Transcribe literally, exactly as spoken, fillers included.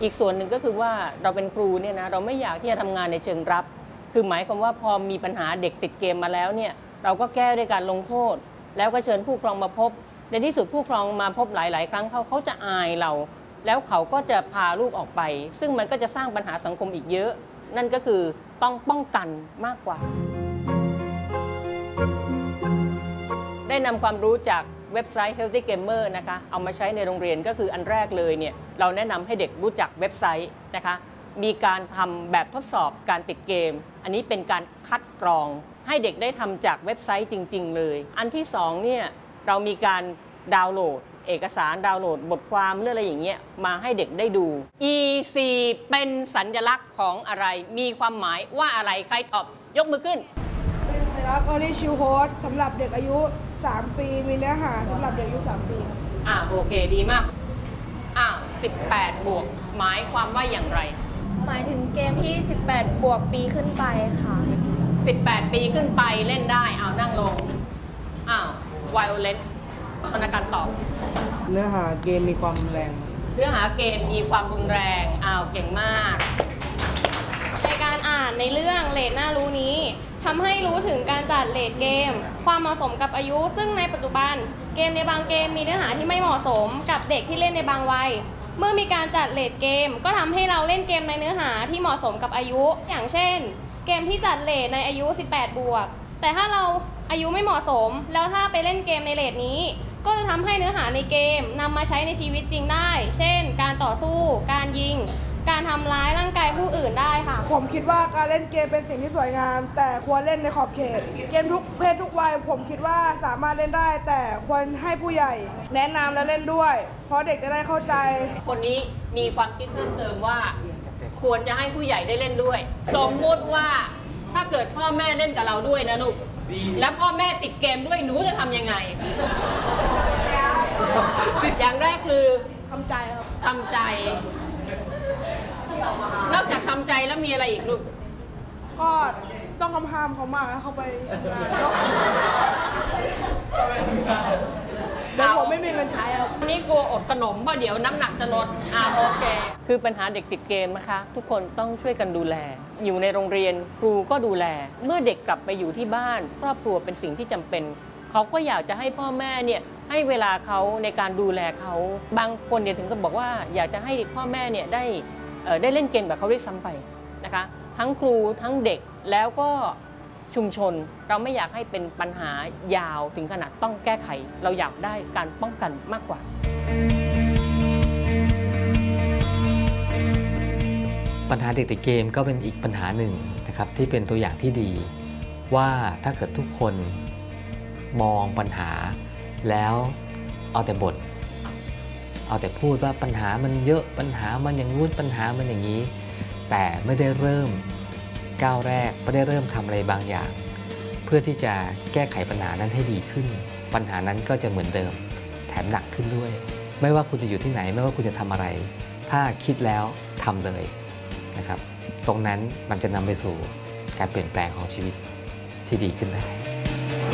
อีกส่วนหนึ่งก็คือว่าเราเป็นครูเนี่ยนะเราไม่อยากที่จะทำงานในเชิงรับคือหมายความว่าพอมีปัญหาเด็กติดเกมมาแล้วเนี่ยเราก็แก้ด้วยการลงโทษแล้วก็เชิญผู้ปกครองมาพบในที่สุดผู้ปกครองมาพบหลายๆครั้งเขาเขาจะอายเราแล้วเขาก็จะพาลูกออกไปซึ่งมันก็จะสร้างปัญหาสังคมอีกเยอะนั่นก็คือต้องป้องกันมากกว่าได้นำความรู้จากเว็บไซต์ Healthy Gamer นะคะเอามาใช้ในโรงเรียนก็คืออันแรกเลยเนี่ยเราแนะนำให้เด็กรู้จักเว็บไซต์นะคะมีการทำแบบทดสอบการติดเกมอันนี้เป็นการคัดกรองให้เด็กได้ทำจากเว็บไซต์จริงๆเลยอันที่สองเนี่ยเรามีการดาวน์โหลดเอกสารดาวน์โหลดบทความเรื่องอะไรอย่างเงี้ยมาให้เด็กได้ดู อี ซี เป็นสัญลักษณ์ของอะไรมีความหมายว่าอะไรใครตอบยกมือขึ้นเป็นสัญลักษณ์ Orange Shield Host สำหรับเด็กอายุสามปีมีเนื้อหาสำหรับเด็กอายุสามปีอ่าโอเคดีมากอ้าวสิบแปดบวกหมายความว่าอย่างไรหมายถึงเกมที่สิบแปดบวกปีขึ้นไปค่ะสิบแปดปีขึ้นไปเล่นได้อ้าวนั่งลงอ้าว Violet ธนาการตอบเนื้อหาเกมมีความรุนแรงเนื้อหาเกมมีความรุนแรงอ้าวเก่งมากในการอ่านในเรื่องเรทน่ารู้นี้ทำให้รู้ถึงการจัดเรทเกมความเหมาะสมกับอายุซึ่งในปัจจุบันเกมในบางเกมมีเนื้อหาที่ไม่เหมาะสมกับเด็กที่เล่นในบางวัยเมื่อมีการจัดเรทเกมก็ทำให้เราเล่นเกมในเนื้อหาที่เหมาะสมกับอายุอย่างเช่นเกมที่จัดเรทในอายุสิบแปดบวกแต่ถ้าเราอายุไม่เหมาะสมแล้วถ้าไปเล่นเกมในเรทนี้ก็จะทำให้เนื้อหาในเกมนำมาใช้ในชีวิตจริงได้เช่นการต่อสู้การยิงการทำร้ายร่างกายผู้อื่นได้ค่ะผมคิดว่าการเล่นเกมเป็นสิ่งที่สวยงามแต่ควรเล่นในขอบเขตเกมทุกเพศทุกวัยผมคิดว่าสามารถเล่นได้แต่ควรให้ผู้ใหญ่แนะนำและเล่นด้วยเพราะเด็กจะได้เข้าใจคนนี้มีความคิดเพิ่มเติมว่าควรจะให้ผู้ใหญ่ได้เล่นด้วยสมมติว่าถ้าเกิดพ่อแม่เล่นกับเราด้วยนะลูกแล้วพ่อแม่ติดเกมด้วยหนูจะทำยังไงอย่างแรกคือทำใจครับทำใจนอกจากทำใจแล้วมีอะไรอีกลูกก็ต้องคำห้ามเขามากแล้วเขาไปเดี๋ยวผมไม่มีเงินใช้ครับนี่กลัวอดขนมเพราะเดี๋ยวน้ำหนักจะลดอ่าโอเคคือปัญหาเด็กติดเกมนะคะทุกคนต้องช่วยกันดูแลอยู่ในโรงเรียนครูก็ดูแลเมื่อเด็กกลับไปอยู่ที่บ้านครอบครัวเป็นสิ่งที่จำเป็นเขาก็อยากจะให้พ่อแม่เนี่ยให้เวลาเขาในการดูแลเขาบางคนเนี่ยถึงกับบอกว่าอยากจะให้พ่อแม่เนี่ยได้ได้เล่นเกมกับเขาด้วยซ้ำไปนะคะทั้งครูทั้งเด็กแล้วก็ชุมชนเราไม่อยากให้เป็นปัญหายาวถึงขนาดต้องแก้ไขเราอยากได้การป้องกันมากกว่าปัญหาเด็กติดเกมก็เป็นอีกปัญหาหนึ่งนะครับที่เป็นตัวอย่างที่ดีว่าถ้าเกิดทุกคนมองปัญหาแล้วเอาแต่บทเอาแต่พูดว่าปัญหามันเยอะปัญหามันอย่างงู้นปัญหามันอย่างนี้แต่ไม่ได้เริ่มก้าวแรกไม่ได้เริ่มทำอะไรบางอย่างเพื่อที่จะแก้ไขปัญหานั้นให้ดีขึ้นปัญหานั้นก็จะเหมือนเดิมแถมหนักขึ้นด้วยไม่ว่าคุณจะอยู่ที่ไหนไม่ว่าคุณจะทำอะไรถ้าคิดแล้วทำเลยนะครับตรงนั้นมันจะนำไปสู่การเปลี่ยนแปลงของชีวิตที่ดีขึ้นได้